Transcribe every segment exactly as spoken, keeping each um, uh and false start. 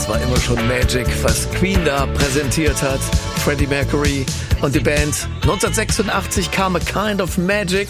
das war immer schon Magic, was Queen da präsentiert hat. Freddie Mercury und die Band. neunzehnhundertsechsundachtzig kam A Kind of Magic.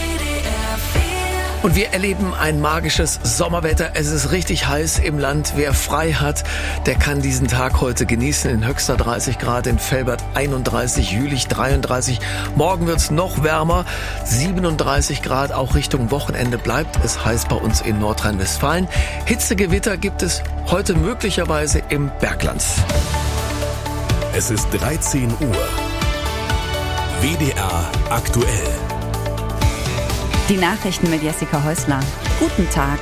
Und wir erleben ein magisches Sommerwetter. Es ist richtig heiß im Land. Wer frei hat, der kann diesen Tag heute genießen. In Höxter dreißig Grad, in Velbert einunddreißig, Jülich dreiunddreißig. Morgen wird's noch wärmer, siebenunddreißig Grad. Auch Richtung Wochenende bleibt es heiß bei uns in Nordrhein-Westfalen. Hitzegewitter gibt es heute möglicherweise im Bergland. Es ist dreizehn Uhr. W D R aktuell. Die Nachrichten mit Jessica Häusler. Guten Tag.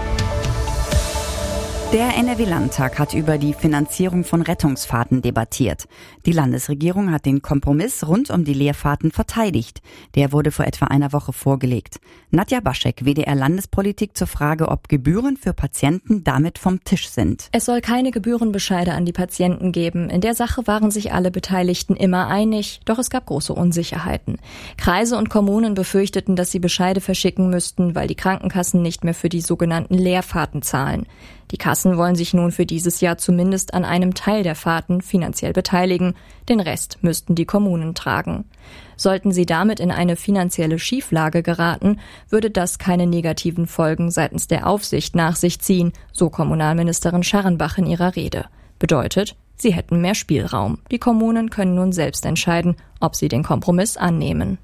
Der N R W-Landtag hat über die Finanzierung von Rettungsfahrten debattiert. Die Landesregierung hat den Kompromiss rund um die Leerfahrten verteidigt. Der wurde vor etwa einer Woche vorgelegt. Nadja Baschek, W D R-Landespolitik, zur Frage, ob Gebühren für Patienten damit vom Tisch sind. Es soll keine Gebührenbescheide an die Patienten geben. In der Sache waren sich alle Beteiligten immer einig, doch es gab große Unsicherheiten. Kreise und Kommunen befürchteten, dass sie Bescheide verschicken müssten, weil die Krankenkassen nicht mehr für die sogenannten Leerfahrten zahlen. Die Kassen wollen sich nun für dieses Jahr zumindest an einem Teil der Fahrten finanziell beteiligen. Den Rest müssten die Kommunen tragen. Sollten sie damit in eine finanzielle Schieflage geraten, würde das keine negativen Folgen seitens der Aufsicht nach sich ziehen, so Kommunalministerin Scharrenbach in ihrer Rede. Bedeutet, sie hätten mehr Spielraum. Die Kommunen können nun selbst entscheiden, ob sie den Kompromiss annehmen.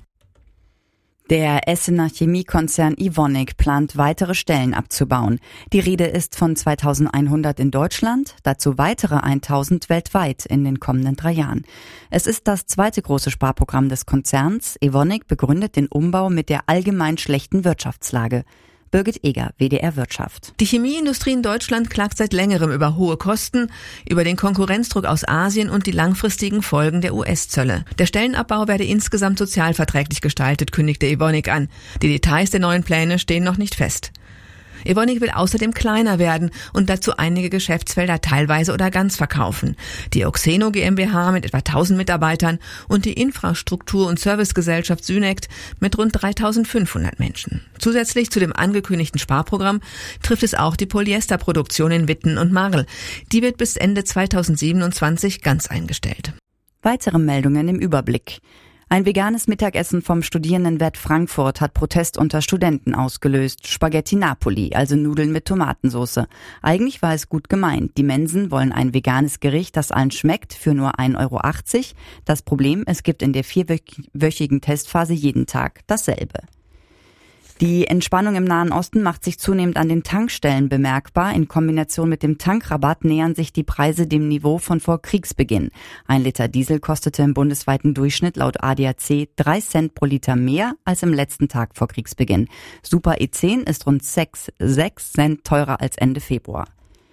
Der Essener Chemiekonzern Evonik plant, weitere Stellen abzubauen. Die Rede ist von zweitausendeinhundert in Deutschland, dazu weitere tausend weltweit in den kommenden drei Jahren. Es ist das zweite große Sparprogramm des Konzerns. Evonik begründet den Umbau mit der allgemein schlechten Wirtschaftslage. Birgit Eger, W D R Wirtschaft. Die Chemieindustrie in Deutschland klagt seit längerem über hohe Kosten, über den Konkurrenzdruck aus Asien und die langfristigen Folgen der U S-Zölle. Der Stellenabbau werde insgesamt sozialverträglich gestaltet, kündigte Evonik an. Die Details der neuen Pläne stehen noch nicht fest. Evonik will außerdem kleiner werden und dazu einige Geschäftsfelder teilweise oder ganz verkaufen. Die Oxeno GmbH mit etwa tausend Mitarbeitern und die Infrastruktur- und Servicegesellschaft Synect mit rund dreitausendfünfhundert Menschen. Zusätzlich zu dem angekündigten Sparprogramm trifft es auch die Polyesterproduktion in Witten und Marl. Die wird bis Ende zweitausendsiebenundzwanzig ganz eingestellt. Weitere Meldungen im Überblick. Ein veganes Mittagessen vom Studierendenwerk Frankfurt hat Protest unter Studenten ausgelöst. Spaghetti Napoli, also Nudeln mit Tomatensauce. Eigentlich war es gut gemeint. Die Mensen wollen ein veganes Gericht, das allen schmeckt, für nur ein Euro achtzig. Das Problem, es gibt in der vierwöchigen Testphase jeden Tag dasselbe. Die Entspannung im Nahen Osten macht sich zunehmend an den Tankstellen bemerkbar. In Kombination mit dem Tankrabatt nähern sich die Preise dem Niveau von vor Kriegsbeginn. Ein Liter Diesel kostete im bundesweiten Durchschnitt laut A D A C drei Cent pro Liter mehr als im letzten Tag vor Kriegsbeginn. Super E zehn ist rund sechs Cent teurer als Ende Februar.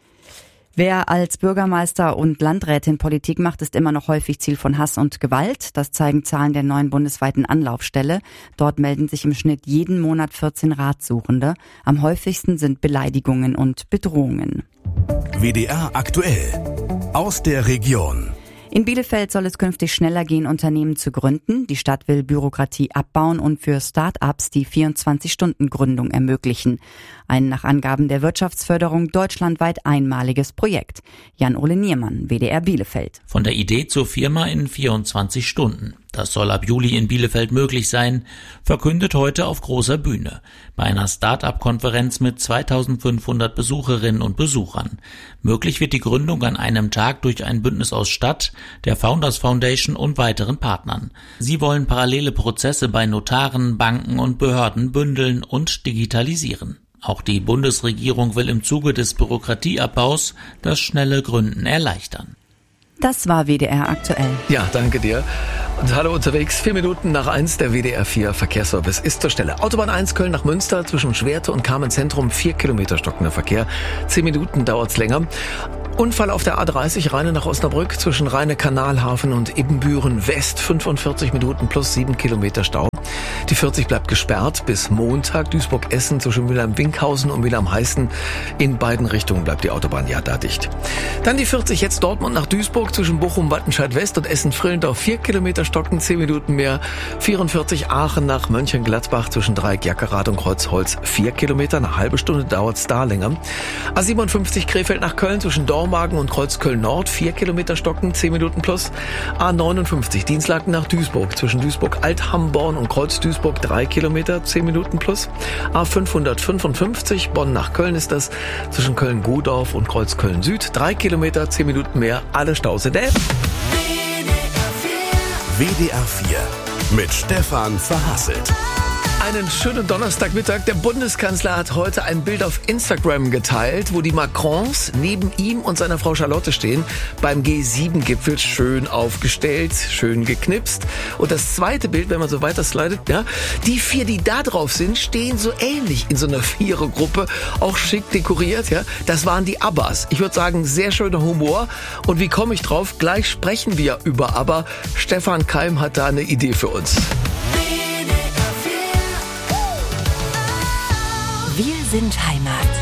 Wer als Bürgermeister und Landrätin Politik macht, ist immer noch häufig Ziel von Hass und Gewalt. Das zeigen Zahlen der neuen bundesweiten Anlaufstelle. Dort melden sich im Schnitt jeden Monat vierzehn Ratsuchende. Am häufigsten sind Beleidigungen und Bedrohungen. W D R aktuell. Aus der Region. In Bielefeld soll es künftig schneller gehen, Unternehmen zu gründen. Die Stadt will Bürokratie abbauen und für Start-ups die vierundzwanzig-Stunden-Gründung ermöglichen. Ein nach Angaben der Wirtschaftsförderung deutschlandweit einmaliges Projekt. Jan-Ole Niermann, W D R Bielefeld. Von der Idee zur Firma in vierundzwanzig Stunden. Das soll ab Juli in Bielefeld möglich sein, verkündet heute auf großer Bühne, bei einer Start-up-Konferenz mit zweitausendfünfhundert Besucherinnen und Besuchern. Möglich wird die Gründung an einem Tag durch ein Bündnis aus Stadt, der Founders Foundation und weiteren Partnern. Sie wollen parallele Prozesse bei Notaren, Banken und Behörden bündeln und digitalisieren. Auch die Bundesregierung will im Zuge des Bürokratieabbaus das schnelle Gründen erleichtern. Das war W D R aktuell. Ja, danke dir. Und hallo unterwegs, vier Minuten nach eins, der W D R vier Verkehrsservice ist zur Stelle. Autobahn eins Köln nach Münster zwischen Schwerte und Kamen Zentrum, vier Kilometer stockender Verkehr. Zehn Minuten dauert's länger. Unfall auf der A dreißig, Rheine nach Osnabrück zwischen Rheine Kanalhafen und Ibbenbüren West, fünfundvierzig Minuten plus sieben Kilometer Stau. Die vierzig bleibt gesperrt bis Montag. Duisburg-Essen zwischen Mülheim-Winkhausen und Mülheim-Heißen. In beiden Richtungen bleibt die Autobahn ja da dicht. Dann die vierzig jetzt Dortmund nach Duisburg zwischen Bochum-Wattenscheid-West und Essen-Frillendorf. Vier Kilometer stocken, zehn Minuten mehr. vierundvierzig Aachen nach Mönchengladbach zwischen Dreieck-Jackerath und Kreuzholz. Vier Kilometer, eine halbe Stunde dauert's da länger. A siebenundfünfzig Krefeld nach Köln zwischen Dortmund Dormagen und Kreuzköln Nord, vier Kilometer stocken, zehn Minuten plus. A neunundfünfzig, Dienstlaken nach Duisburg, zwischen Duisburg Alt-Hamborn und Kreuz-Duisburg, drei Kilometer, zehn Minuten plus. A fünfhundertfünfundfünfzig, Bonn nach Köln ist das, zwischen Köln-Godorf und Kreuzköln Süd, drei Kilometer, zehn Minuten mehr, alle Staus in der App. W D R vier mit Stefan Verhasselt. Einen schönen Donnerstagmittag. Der Bundeskanzler hat heute ein Bild auf Instagram geteilt, wo die Macrons neben ihm und seiner Frau Charlotte stehen, beim G sieben Gipfel schön aufgestellt, schön geknipst. Und das zweite Bild, wenn man so weiter slidet, ja, die vier, die da drauf sind, stehen so ähnlich in so einer Vierergruppe, auch schick dekoriert, ja. Das waren die Abbas. Ich würde sagen, sehr schöner Humor. Und wie komme ich drauf? Gleich sprechen wir über ABBA. Stefan Keim hat da eine Idee für uns. Wir sind Heimat.